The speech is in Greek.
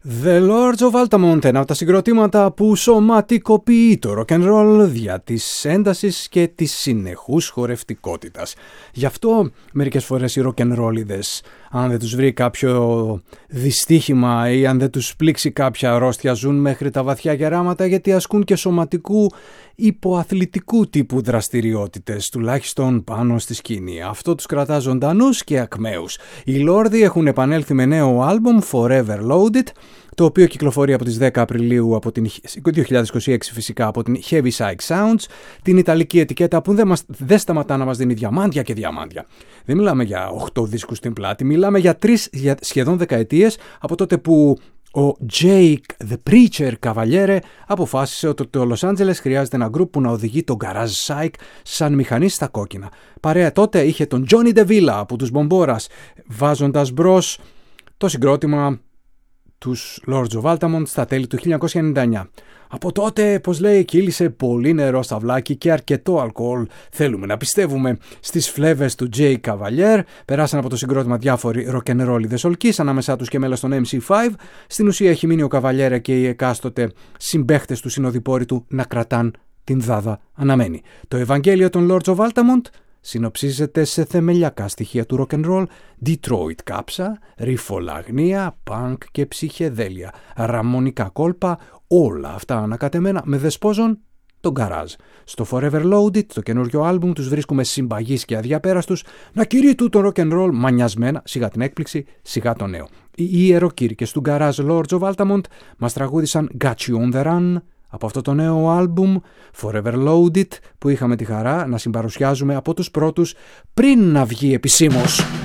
The Lords of Altamont, ένα από τα συγκροτήματα που σωματικοποιεί το rock and roll δια της έντασης και της συνεχούς χορευτικότητας. Γι' αυτό μερικές φορές οι rock and rollidες, αν δεν τους βρει κάποιο δυστύχημα ή αν δεν τους πλήξει κάποια αρρώστια, ζουν μέχρι τα βαθιά γεράματα, γιατί ασκούν και σωματικού υποαθλητικού τύπου δραστηριότητες, τουλάχιστον πάνω στη σκηνή. Αυτό τους κρατά ζωντανούς και ακμαίους. Οι Λόρδοι έχουν επανέλθει με νέο άλμπουμ, Forever Loaded, το οποίο κυκλοφορεί από τις 10 Απριλίου από την 2026 φυσικά από την Heavy Psych Sounds, την ιταλική ετικέτα που δεν σταματά να μας δίνει διαμάντια και διαμάντια. Δεν μιλάμε για 8 δίσκους στην πλάτη, μιλάμε για 3 σχεδόν δεκαετίες, από τότε που ο Jake The Preacher Cavaliere αποφάσισε ότι το Los Angeles χρειάζεται ένα γκρουπ που να οδηγεί τον Garage Psych σαν μηχανή στα κόκκινα. Παρέα τότε είχε τον Johnny DeVilla από τους Bomboras, βάζοντας μπρος το συγκρότημα τους Lords of Altamont στα τέλη του 1999. Από τότε, πως λέει, κύλησε πολύ νερό στα βλάκι και αρκετό αλκοόλ. Θέλουμε να πιστεύουμε στις φλέβες του Jay Cavalier. Περάσαν από το συγκρότημα διάφοροι rock'n'rollidες ολκής, ανάμεσά τους και μέλος των MC5. Στην ουσία έχει μείνει ο Cavalier και οι εκάστοτε συμπαίχτες του συνοδοιπόροι του να κρατάν την δάδα αναμένη. Το Ευαγγέλιο των Lords of Altamont συνοψίζεται σε θεμελιακά στοιχεία του rock and roll, Detroit κάψα, ριφολαγνία, punk και ψυχεδέλεια, ραμμονικά κόλπα, όλα αυτά ανακατεμένα με δεσπόζον τον Garage. Στο Forever Loaded, το καινούριο άλμπουμ, τους βρίσκουμε συμπαγείς και αδιαπέραστους να κηρύττουν τον rock and roll μανιασμένα, σιγά την έκπληξη, σιγά το νέο. Οι ιεροκήρυκες του Garage Lords of Altamont μας τραγούδισαν Got You on the Run, από αυτό το νέο άλμπουμ Forever Loaded, που είχαμε τη χαρά να συμπαρουσιάζουμε από τους πρώτους πριν να βγει επισήμως.